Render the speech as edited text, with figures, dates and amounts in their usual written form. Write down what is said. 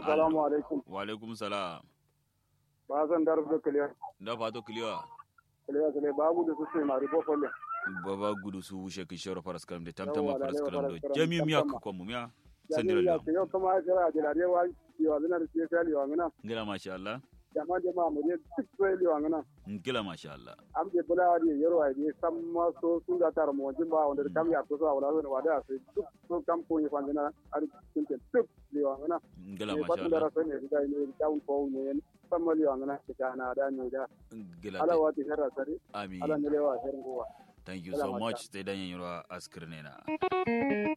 assalamu alaikum. Wa alaikum salam. Ba zan dar da kiliya. Da fato kiliwa. Kiliya kiliya babu da su sai mari ko folle. Baba gudu su wushe ki shoro faras kalam de tamtama faras kalam do. Jami miya ko mu miya. Sandira Ya da. yo kuma ya jira da rewa yo zina da sai sai yo ngana. Ngila masha Allah. Jama'a mu ne duk sai yo ngana. Ngila masha Allah. Am je bula di yaro ai ne samma so su da tar mu jin ba wanda kam ya so wala so wada sai duk so kam ko ni fandina ar tinten duk yo ngana. Ngila masha Ba tun da Allah. rafa ne da ne down ko ne samma yo ngana ta na da ne da. Ngila. Ala wati herra sari. Amin. Ala ne lewa herin gowa. Thank you so much. Stay dan yiro askirnena.